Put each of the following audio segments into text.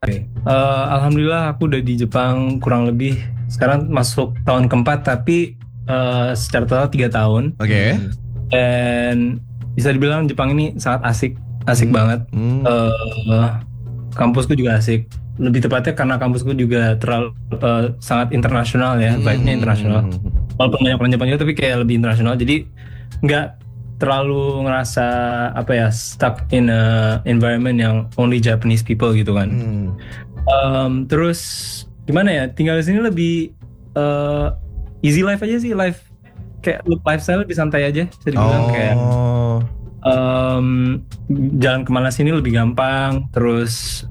Oke. Alhamdulillah aku udah di Jepang kurang lebih sekarang masuk tahun keempat, tapi secara total 3 tahun. Oke. Dan bisa dibilang Jepang ini sangat asik, asik Hmm. banget. Hmm. Eh, Kampusku juga asik. Lebih tepatnya karena kampusku juga terlalu sangat internasional ya, vibe-nya internasional. Hmm. Walaupun banyak orang Jepang juga, tapi kayak lebih internasional. Jadi nggak terlalu ngerasa apa ya, stuck in a environment yang only Japanese people gitu kan. Hmm. Terus gimana ya, tinggal di sini lebih eh, easy life aja sih, kayak lifestyle lebih santai aja, bisa dibilang kayak Oh. em, jalan kemana sini lebih gampang. Terus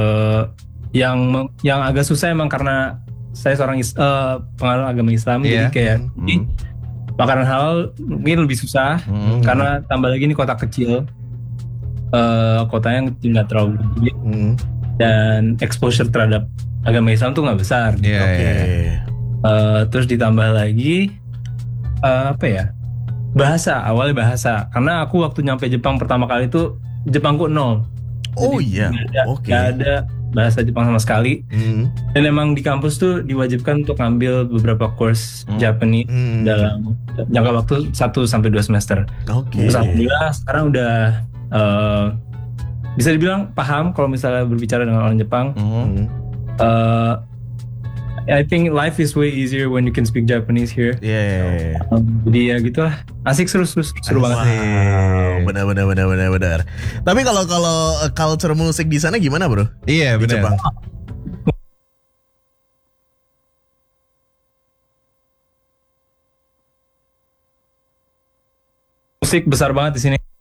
yang agak susah emang karena saya seorang penganut agama Islam, jadi Iya. kayak Hmm. makanan halal mungkin lebih susah Hmm. karena tambah lagi ini kota kecil, kotanya yang kecil, nggak terlalu gede, Hmm. dan exposure terhadap agama Islam tuh nggak besar gitu. Iya. Oke. Iya. Terus ditambah lagi apa ya, awalnya bahasa, karena aku waktu nyampe Jepang pertama kali itu Jepangku nol, jadi Oh iya. nggak Oke. ada bahasa Jepang sama sekali. Hmm. Dan emang di kampus tuh diwajibkan untuk ngambil beberapa course Japanese Hmm. dalam jangka waktu 1 sampai 2 semester. Oke. Terus alhamdulillah sekarang udah eh, bisa dibilang paham kalau misalnya berbicara dengan orang Jepang. Hmm. Eh, I think life is way easier when you can speak Japanese here. Iya. Jadi ya gitulah, asik, seru banget. Wow, benar. Tapi kalau kalau culture musik di sana gimana, Bro? Iya, Di benar. Jepang. Musik besar banget di sini.